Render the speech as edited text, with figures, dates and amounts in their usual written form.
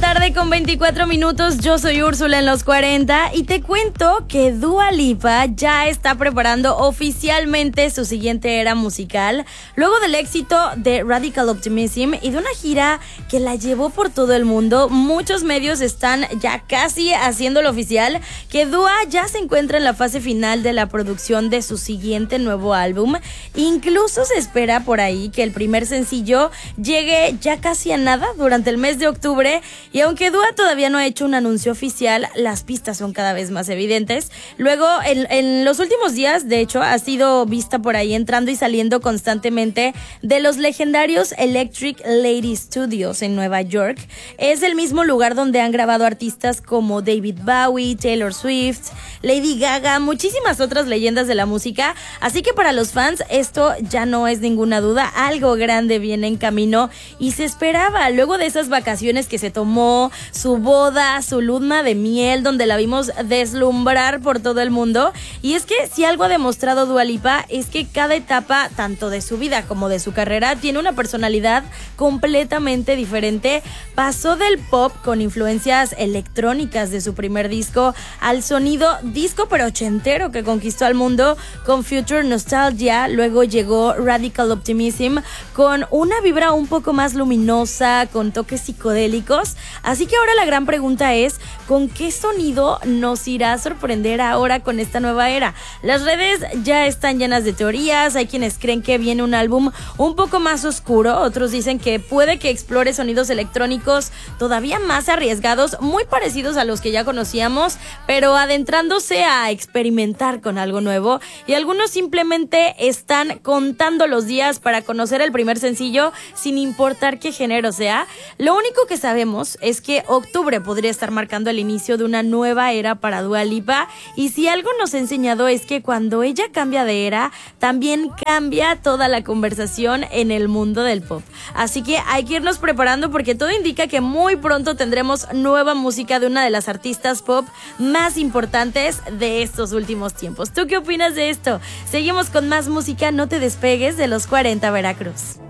tarde con 24 minutos, yo soy Úrsula en los 40 y te cuento que Dua Lipa ya está preparando oficialmente su siguiente era musical, luego del éxito de Radical Optimism y de una gira que la llevó por todo el mundo. Muchos medios están ya casi haciéndolo oficial que Dua ya se encuentra en la fase final de la producción de su siguiente nuevo álbum. Incluso se espera por ahí que el primer sencillo llegue ya casi a nada durante el mes de octubre, y aunque Dua todavía no ha hecho un anuncio oficial, las pistas son cada vez más evidentes. Luego, en los últimos días, de hecho, ha sido vista por ahí entrando y saliendo constantemente de los legendarios Electric Lady Studios en Nueva York. Es el mismo lugar donde han grabado artistas como David Bowie, Taylor Swift, Lady Gaga, muchísimas otras leyendas de la música. Así que para los fans esto ya no es ninguna duda, algo grande viene en camino y se esperaba luego de esas vacaciones que se tomó, su boda, su luna de miel, donde la vimos deslumbrar por todo el mundo. Y es que si algo ha demostrado Dua Lipa es que cada etapa, tanto de su vida como de su carrera, tiene una personalidad completamente diferente. Pasó del pop con influencias electrónicas de su primer disco al sonido disco pero ochentero que conquistó al mundo con Future Nostalgia. Luego llegó Radical Optimism con una vibra un poco más luminosa, con toques psicodélicos. Así que ahora la gran pregunta es, ¿con qué sonido nos irá a sorprender ahora con esta nueva era? Las redes ya están llenas de teorías. Hay quienes creen que viene un álbum un poco más oscuro, otros dicen que puede que explore sonidos electrónicos todavía más arriesgados, muy parecidos a los que ya conocíamos, pero adentrándose a experimentar con algo nuevo, y algunos simplemente están contando los días para conocer el primer sencillo sin importar qué género sea. Lo único que sabemos es que octubre podría estar marcando el inicio de una nueva era para Dua Lipa, y si algo nos ha enseñado es que cuando ella cambia de era, también cambia toda la conversación en el mundo del pop. Así que hay que irnos preparando porque todo indica que muy pronto tendremos nueva música de una de las artistas pop más importantes de estos últimos tiempos. ¿Tú qué opinas de esto? Seguimos con más música, no te despegues de los 40 Veracruz.